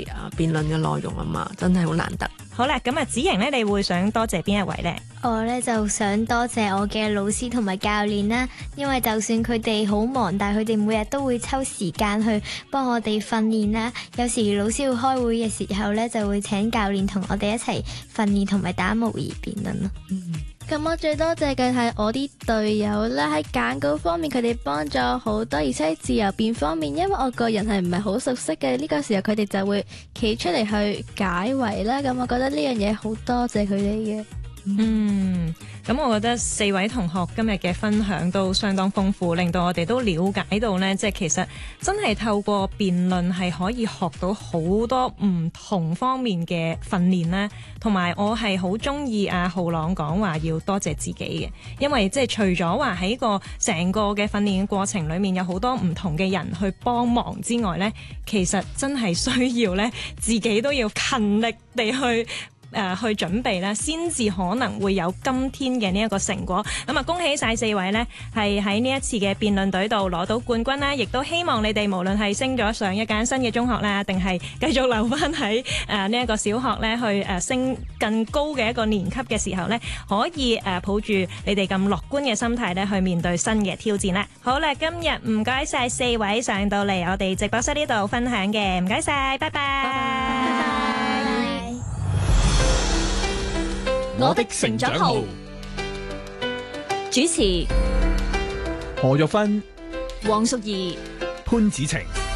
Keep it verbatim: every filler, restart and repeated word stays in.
啊辯論嘅內容啊嘛，真係好難得。 好啦，咁啊子瑩呢，你會想多謝邊一位呢？ 我呢就想多謝我嘅老師同埋教練啦，因為就算佢哋好忙，但係佢哋每日都會抽時間去幫我哋訓練啦。有時老師要開會嘅時候呢，就會請教練同我哋一齊訓練同埋打模擬辯論咯。 嗯， 咁我最多謝嘅係我啲隊友啦，喺揀稿方面佢哋幫咗我好多，而且喺自由辯方面，因為我個人係唔係好熟悉嘅，呢個時候佢哋就會企出嚟去解圍啦。咁我覺得呢樣嘢好多謝佢哋嘅。 嗯，咁我覺得四位同學今日嘅分享都相當豐富，令到我哋都了解到呢，即係其實真係透過辯論係可以學到好多唔同方面嘅訓練啦。同埋我係好中意阿浩朗講話要多謝自己嘅，因為即係除咗話喺個成個嘅訓練嘅過程裏面有好多唔同嘅人去幫忙之外呢，其實真係需要呢，自己都要勤力地去誒、呃、去準備咧，先至可能會有今天嘅呢一個成果。咁啊，恭喜晒四位呢，係喺呢一次嘅辯論隊度攞到冠軍啦！亦都希望你哋無論係升咗上一間新嘅中學啦，定係繼續留翻喺誒呢一個小學呢，去誒、呃、升更高嘅一個年級嘅時候呢，可以誒、呃、抱住你哋咁樂觀嘅心態呢，去面對新嘅挑戰啦！好啦，今日唔該晒四位上到嚟我哋直播室呢度分享嘅，唔該晒，拜拜。拜拜。 我的成長號主持何玉芬、 黃淑儀、 潘子晴。